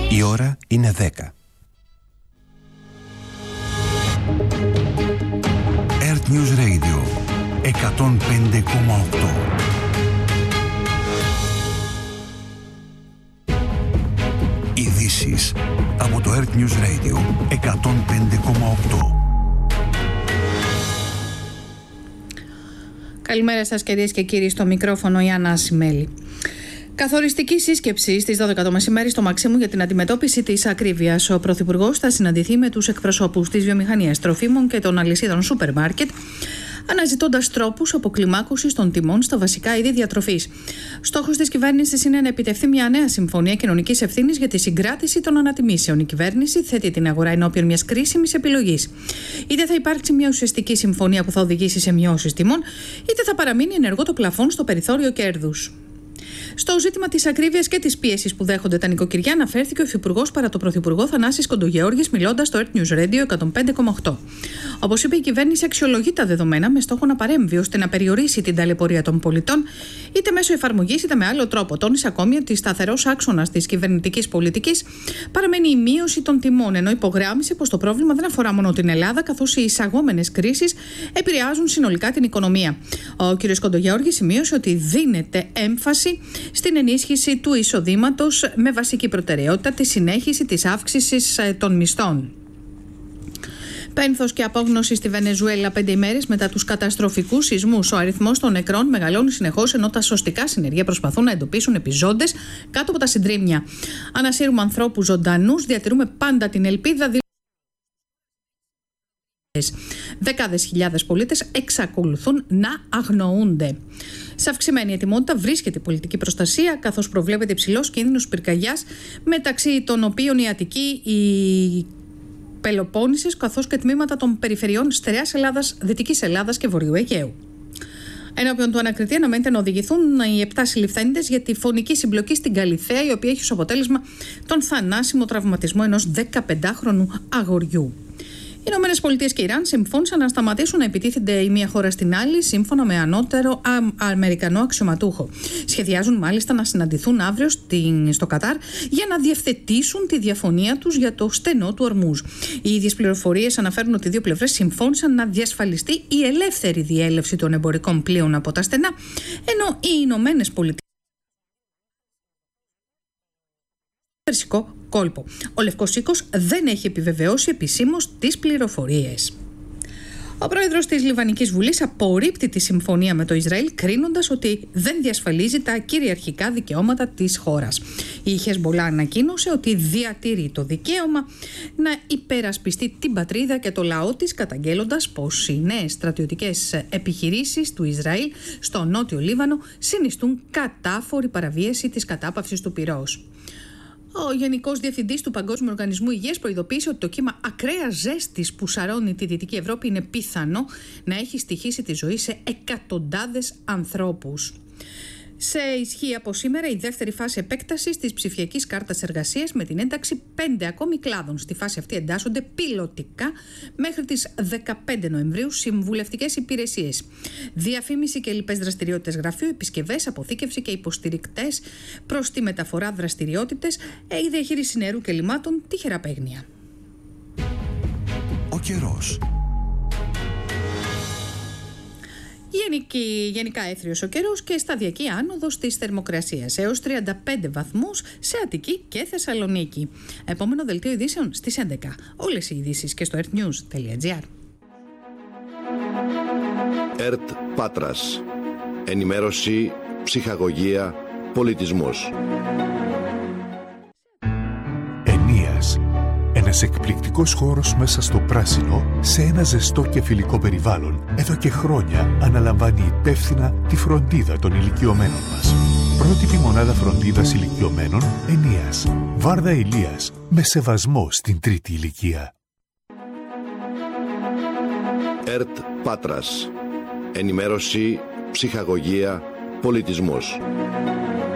Η ώρα είναι 10. Earth News Radio 105,8. Ειδήσεις από το Earth News Radio 105,8. Καλημέρα σας κυρίες και κύριοι, στο μικρόφωνο η Άννα Ασημέλη. Καθοριστική σύσκεψη στις 12 το μεσημέρι στο Μαξίμου για την αντιμετώπιση της ακρίβειας. Ο Πρωθυπουργός θα συναντηθεί με τους εκπροσώπους της βιομηχανίας τροφίμων και των αλυσίδων σούπερ μάρκετ, αναζητώντας τρόπους αποκλιμάκωσης των τιμών στα βασικά είδη διατροφής. Στόχος της κυβέρνησης είναι να επιτευχθεί μια νέα συμφωνία κοινωνικής ευθύνης για τη συγκράτηση των ανατιμήσεων. Η κυβέρνηση θέτει την αγορά ενώπιον μιας κρίσιμης επιλογής. Είτε θα υπάρξει μια ουσιαστική συμφωνία που θα οδηγήσει σε μειώσεις τιμών, είτε θα παραμείνει ενεργό το πλαφόν στο περιθώριο κέρδους. Στο ζήτημα της ακρίβειας και της πίεσης που δέχονται τα νοικοκυριά, αναφέρθηκε ο Υφυπουργός παρά το Πρωθυπουργό Θανάσης Κοντογεώργης, μιλώντας στο Earth News Radio 105,8. Όπως είπε, η κυβέρνηση αξιολογεί τα δεδομένα με στόχο να παρέμβει ώστε να περιορίσει την ταλαιπωρία των πολιτών, είτε μέσω εφαρμογής είτε με άλλο τρόπο. Τόνισε ακόμη ότι σταθερός άξονας της κυβερνητικής πολιτικής παραμένει η μείωση των τιμών, ενώ υπογράμμισε πως το πρόβλημα δεν αφορά μόνο την Ελλάδα, καθώς οι εισαγόμενες κρίσεις επηρεάζουν συνολικά την οικονομία. Ο κ. Κοντογεώργης σημείωσε ότι δίνεται έμφαση στην ενίσχυση του εισοδήματος με βασική προτεραιότητα τη συνέχιση της αύξησης των μισθών. Πένθος και απόγνωση στη Βενεζουέλα 5 ημέρες μετά τους καταστροφικούς σεισμούς. Ο αριθμός των νεκρών μεγαλώνει συνεχώς, ενώ τα σωστικά συνεργεία προσπαθούν να εντοπίσουν επιζώντες κάτω από τα συντρίμμια. Ανασύρουμε ανθρώπους ζωντανούς, διατηρούμε πάντα την ελπίδα. Δεκάδες χιλιάδες πολίτες εξακολουθούν να αγνοούνται. Σε αυξημένη ετοιμότητα βρίσκεται η πολιτική προστασία, καθώς προβλέπεται υψηλός κίνδυνος πυρκαγιάς, μεταξύ των οποίων η Αττική, η Πελοπόννησης, καθώς και τμήματα των περιφερειών Στερεάς Ελλάδας, Δυτικής Ελλάδας και Βορείου Αιγαίου. Ενώπιον του ανακριτή αναμένεται να οδηγηθούν οι 7 συλληφθέντες για τη φωνική συμπλοκή στην Καλιθέα, η οποία έχει ως αποτέλεσμα τον θανάσιμο τραυματισμό ενός 15χρονου αγοριού. Οι ΗΠΑ και Ιράν συμφώνησαν να σταματήσουν να επιτίθενται η μία χώρα στην άλλη, σύμφωνα με ανώτερο Αμερικανό αξιωματούχο. Σχεδιάζουν μάλιστα να συναντηθούν αύριο στο Κατάρ για να διευθετήσουν τη διαφωνία τους για το στενό του Ορμούζ. Οι ίδιες πληροφορίες αναφέρουν ότι οι δύο πλευρές συμφώνησαν να διασφαλιστεί η ελεύθερη διέλευση των εμπορικών πλοίων από τα στενά, ενώ οι ΗΠΑ Περσικό κόλπο. Ο Λευκός Οίκος δεν έχει επιβεβαιώσει επισήμως τις πληροφορίες. Ο πρόεδρος της Λιβανικής Βουλής απορρίπτει τη συμφωνία με το Ισραήλ, κρίνοντας ότι δεν διασφαλίζει τα κυριαρχικά δικαιώματα της χώρας. Η Χεσμπολά ανακοίνωσε ότι διατηρεί το δικαίωμα να υπερασπιστεί την πατρίδα και το λαό της, καταγγέλλοντας πως οι νέες στρατιωτικές επιχειρήσεις του Ισραήλ στο νότιο Λίβανο συνιστούν κατάφορη παραβίαση της κατάπαυσης του πυρός. Ο Γενικός Διευθυντής του Παγκόσμιου Οργανισμού Υγείας προειδοποίησε ότι το κύμα ακραίας ζέστης που σαρώνει τη Δυτική Ευρώπη είναι πιθανό να έχει στοιχήσει τη ζωή σε εκατοντάδες ανθρώπους. Σε ισχύ από σήμερα η δεύτερη φάση επέκτασης της ψηφιακής κάρτας εργασίας με την ένταξη 5 ακόμη κλάδων. Στη φάση αυτή εντάσσονται πιλωτικά μέχρι τις 15 Νοεμβρίου συμβουλευτικές υπηρεσίες, διαφήμιση και λοιπές δραστηριότητες γραφείου, επισκευές, αποθήκευση και υποστηρικτές προς τη μεταφορά δραστηριότητες, η διαχείριση νερού και λιμάτων, τυχερά παίγνια. Ο καιρός. Γενικά έθριος ο καιρός και σταδιακή άνοδος της θερμοκρασίας έως 35 βαθμούς σε Αττική και Θεσσαλονίκη. Επόμενο δελτίο ειδήσεων στις 11. Όλες οι ειδήσεις και στο earthnews.gr. ΕΡΤ Πάτρας. Ενημέρωση, ψυχαγωγία, πολιτισμός. Ενίας. Ένας εκπληκτικός χώρος μέσα στο πράσινο, σε ένα ζεστό και φιλικό περιβάλλον, εδώ και χρόνια αναλαμβάνει υπεύθυνα τη φροντίδα των ηλικιωμένων μας. Πρότυπη μονάδα φροντίδας ηλικιωμένων Ενίας. Βάρδα Ηλίας, με σεβασμό στην τρίτη ηλικία. ΕΡΤ Πάτρας. Ενημέρωση, ψυχαγωγία, πολιτισμός.